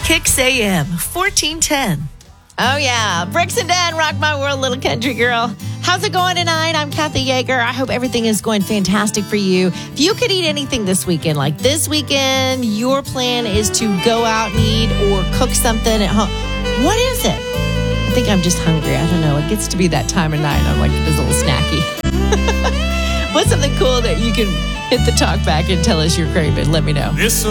Kicks AM 1410. Oh, yeah. Bricks and Dan, rock my world, little country girl. How's it going tonight? I'm Kathy Yeager. I hope everything is going fantastic for you. If you could eat anything this weekend, like this weekend, your plan is to go out and eat or cook something at home. What is it? I think I'm just hungry. I don't know. It gets to be that time of night. I'm like, it's a little snacky. What's something cool that you can hit the talk back and tell us you're craving? Let me know.